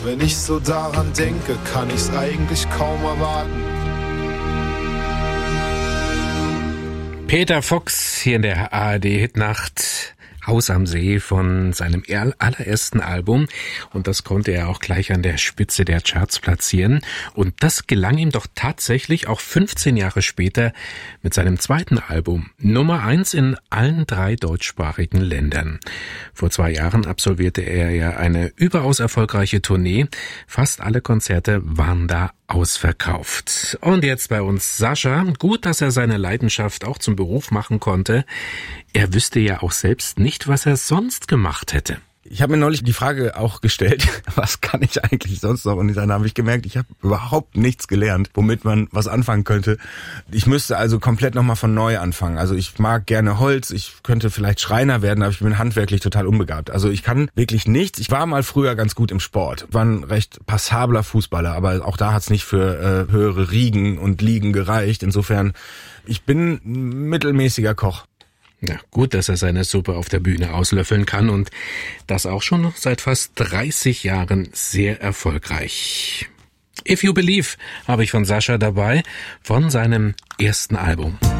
Wenn ich so daran denke, kann ich's eigentlich kaum erwarten. Peter Fox hier in der ARD-Hitnacht. Haus am See von seinem allerersten Album, und das konnte er auch gleich an der Spitze der Charts platzieren, und das gelang ihm doch tatsächlich auch 15 Jahre später mit seinem zweiten Album, Nummer 1 in allen 3 deutschsprachigen Ländern. Vor 2 Jahren absolvierte er ja eine überaus erfolgreiche Tournee, fast alle Konzerte waren da ausverkauft. Und jetzt bei uns Sascha. Gut, dass er seine Leidenschaft auch zum Beruf machen konnte. Er wüsste ja auch selbst nicht, was er sonst gemacht hätte. Ich habe mir neulich die Frage auch gestellt, was kann ich eigentlich sonst noch? Und dann habe ich gemerkt, ich habe überhaupt nichts gelernt, womit man was anfangen könnte. Ich müsste also komplett nochmal von neu anfangen. Also ich mag gerne Holz, ich könnte vielleicht Schreiner werden, aber ich bin handwerklich total unbegabt. Also ich kann wirklich nichts. Ich war mal früher ganz gut im Sport, war ein recht passabler Fußballer, aber auch da hat's nicht für höhere Riegen und Ligen gereicht. Insofern, ich bin ein mittelmäßiger Koch. Ja, gut, dass er seine Suppe auf der Bühne auslöffeln kann, und das auch schon seit fast 30 Jahren sehr erfolgreich. If You Believe habe ich von Sascha dabei, von seinem ersten Album.